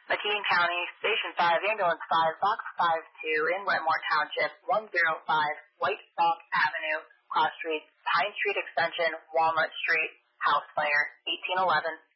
McKean County, Station 5, Ambulance 5, Box 52 in Wetmore Township, 105 White Sock Avenue, Cross Street, Pine Street Extension, Walnut Street, House Fire, 1811.